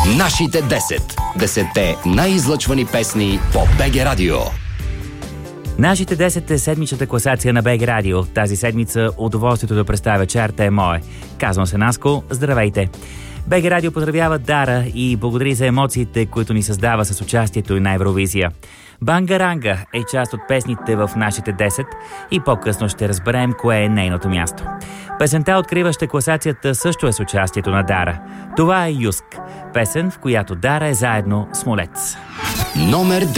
Нашите 10. 10-те най-излъчвани песни по БГ Радио. Нашите 10 е седмичната класация на БГ Радио. Тази седмица удоволствието да представя чарта е мое. Казвам се Наско, здравейте! БГ Радио поздравява Дара и благодари за емоциите, които ни създава с участието и на Евровизия. Бангаранга е част от песните в нашите 10 и по-късно ще разберем кое е нейното място. Песента, откриваща класацията, също е с участието на Дара. Това е Юск, песен, в която Дара е заедно с Молец. Номер 10.